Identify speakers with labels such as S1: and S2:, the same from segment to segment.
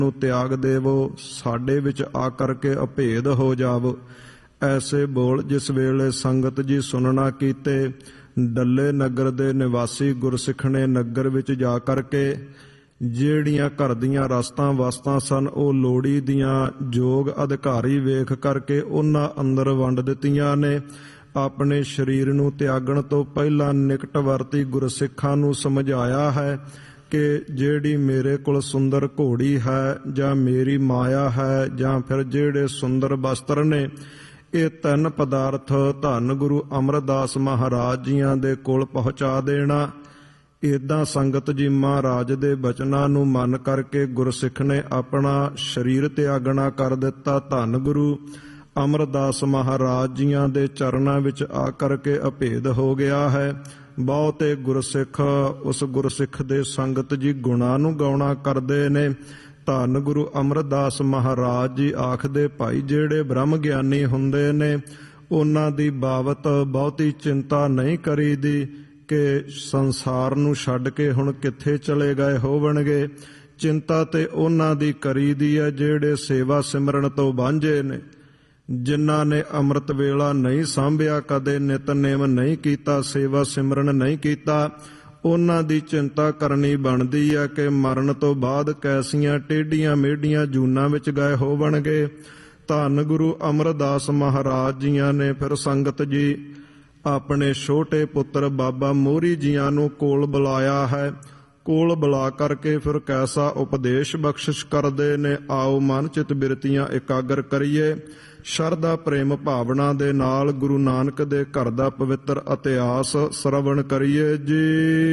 S1: ਨੂੰ ਤਿਆਗ ਦੇਵੋ, ਸਾਡੇ ਵਿੱਚ ਆ ਕਰਕੇ ਅਭੇਦ ਹੋ ਜਾਵੋ। ਐਸੇ ਬੋਲ ਜਿਸ ਵੇਲੇ ਸੰਗਤ ਜੀ ਸੁਣਨਾ ਕੀਤੇ। ਡੱਲੇ ਨਗਰ ਦੇ ਨਿਵਾਸੀ ਗੁਰਸਿੱਖ ਨੇ ਨਗਰ ਵਿੱਚ ਜਾ ਕਰਕੇ ਜਿਹੜੀਆਂ ਘਰ ਦੀਆਂ ਰਸਤਾਂ ਵਸਤਾਂ ਸਨ ਉਹ ਲੋੜੀ ਦੀਆਂ ਜੋਗ ਅਧਿਕਾਰੀ ਵੇਖ ਕਰਕੇ ਉਹਨਾਂ ਅੰਦਰ ਵੰਡ ਦਿੱਤੀਆਂ ਨੇ। ਆਪਣੇ ਸਰੀਰ ਨੂੰ ਤਿਆਗਣ ਤੋਂ ਪਹਿਲਾਂ ਨਿਕਟਵਰਤੀ ਗੁਰਸਿੱਖਾਂ ਨੂੰ ਸਮਝਾਇਆ ਹੈ ਕਿ ਜਿਹੜੀ ਮੇਰੇ ਕੋਲ ਸੁੰਦਰ ਘੋੜੀ ਹੈ ਜਾਂ ਮੇਰੀ ਮਾਇਆ ਹੈ ਜਾਂ ਫਿਰ ਜਿਹੜੇ ਸੁੰਦਰ ਵਸਤਰ ਨੇ, ਇਹ ਤਿੰਨ ਪਦਾਰਥ ਧੰਨ ਗੁਰੂ ਅਮਰਦਾਸ ਮਹਾਰਾਜ ਜੀਆਂ ਦੇ ਕੋਲ ਪਹੁੰਚਾ ਦੇਣਾ। ਏਦਾਂ ਸੰਗਤ ਜੀ ਮਹਾਰਾਜ ਦੇ ਬਚਨਾਂ ਨੂੰ ਮੰਨ ਕਰਕੇ ਗੁਰਸਿੱਖ ਨੇ ਆਪਣਾ ਸਰੀਰ ਤਿਆਗਣਾ ਕਰ ਦਿੱਤਾ। ਧੰਨ ਗੁਰੂ ਅਮਰਦਾਸ ਮਹਾਰਾਜ ਜੀਆਂ ਦੇ ਚਰਨਾਂ ਵਿੱਚ ਆ ਕਰਕੇ ਅਭੇਦ ਹੋ ਗਿਆ ਹੈ। ਬਹੁਤੇ ਗੁਰਸਿੱਖ ਉਸ ਗੁਰਸਿੱਖ ਦੇ ਸੰਗਤ ਜੀ ਗੁਣਾਂ ਨੂੰ ਗਾਉਣਾ ਕਰਦੇ ਨੇ। ਧੰਨ ਗੁਰੂ ਅਮਰਦਾਸ ਮਹਾਰਾਜ ਜੀ ਆਖਦੇ, ਭਾਈ ਜਿਹੜੇ ਬ੍ਰਹਮ ਗਿਆਨੀ ਹੁੰਦੇ ਨੇ ਉਹਨਾਂ ਦੀ ਬਾਬਤ ਬਹੁਤੀ ਚਿੰਤਾ ਨਹੀਂ ਕਰੀਦੀ ਕਿ ਸੰਸਾਰ ਨੂੰ ਛੱਡ ਕੇ ਹੁਣ ਕਿੱਥੇ ਚਲੇ ਗਏ ਹੋਵਣਗੇ। ਚਿੰਤਾ ਤੇ ਉਹਨਾਂ ਦੀ ਕਰੀਦੀ ਹੈ ਜਿਹੜੇ ਸੇਵਾ ਸਿਮਰਨ ਤੋਂ ਵਾਂਝੇ ਨੇ, ਜਿਨ੍ਹਾਂ ਨੇ ਅੰਮ੍ਰਿਤ ਵੇਲਾ ਨਹੀਂ ਸਾਂਭਿਆ, ਕਦੇ ਨਿਤਨੇਮ ਨਹੀਂ ਕੀਤਾ, ਸੇਵਾ ਸਿਮਰਨ ਨਹੀਂ ਕੀਤਾ। ਉਹਨਾਂ ਦੀ ਚਿੰਤਾ ਕਰਨੀ ਬਣਦੀ ਹੈ ਕਿ ਮਰਨ ਤੋਂ ਬਾਅਦ ਕੈਸੀਆਂ ਟੇਢੀਆਂ ਮੇਢੀਆਂ ਜੂਨਾਂ ਵਿੱਚ ਗਏ ਹੋਵਣਗੇ। ਧੰਨ ਗੁਰੂ ਅਮਰਦਾਸ ਮਹਾਰਾਜ ਜੀਆਂ ਨੇ ਫਿਰ ਸੰਗਤ ਜੀ ਆਪਣੇ ਛੋਟੇ ਪੁੱਤਰ ਬਾਬਾ ਮੋਹਰੀ ਜੀਆਂ ਨੂੰ ਕੋਲ ਬੁਲਾਇਆ ਹੈ। ਕੋਲ ਬੁਲਾ ਕਰਕੇ ਫਿਰ ਕੈਸਾ ਉਪਦੇਸ਼ ਬਖਸ਼ਿਸ਼ ਕਰਦੇ ਨੇ। ਆਓ ਮਨ ਚਿਤ ਬਿਰਤੀਆਂ ਇਕਾਗਰ ਕਰੀਏ। ਸ਼ਰਧਾ ਪ੍ਰੇਮ ਭਾਵਨਾ ਦੇ ਨਾਲ ਗੁਰੂ ਨਾਨਕ ਦੇ ਘਰ ਦਾ ਪਵਿੱਤਰ ਇਤਿਹਾਸ ਸਰਵਣ ਕਰੀਏ ਜੀ।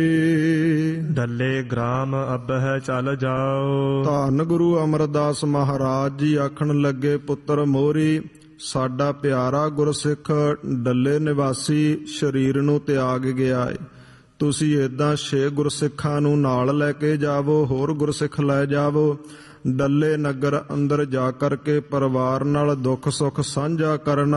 S2: ਡੱਲੇ ਗ੍ਰਾਮ ਅਬਹਿ ਚੱਲ ਜਾਓ।
S1: ਧੰਨ ਗੁਰੂ ਅਮਰਦਾਸ ਮਹਾਰਾਜ ਜੀ ਆਖਣ ਲੱਗੇ, ਪੁੱਤਰ ਮੋਹਰੀ, ਸਾਡਾ ਪਿਆਰਾ ਗੁਰਸਿੱਖ ਡੱਲੇ ਨਿਵਾਸੀ ਸਰੀਰ ਨੂੰ ਤਿਆਗ ਗਿਆ ਏ। ਤੁਸੀਂ ਏਦਾਂ 6 ਗੁਰਸਿੱਖਾਂ ਨੂੰ ਨਾਲ ਲੈ ਕੇ ਜਾਵੋ, ਹੋਰ ਗੁਰਸਿੱਖ ਲੈ ਜਾਵੋ। ਡੱਲੇ ਨਗਰ ਅੰਦਰ ਜਾ ਕਰਕੇ ਪਰਿਵਾਰ ਨਾਲ ਦੁੱਖ ਸੁੱਖ ਸਾਂਝਾ ਕਰਨਾ।